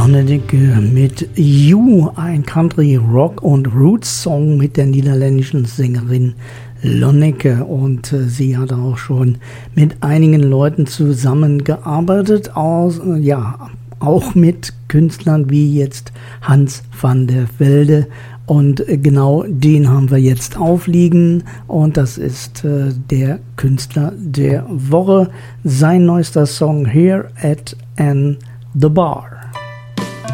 Lonneke mit You, ein Country Rock und Roots Song mit der niederländischen Sängerin Lonneke, und sie hat auch schon mit einigen Leuten zusammengearbeitet, auch mit Künstlern wie jetzt Hans van der Velde, und genau den haben wir jetzt aufliegen, und das ist der Künstler der Woche, sein neuester Song Here at the Bar.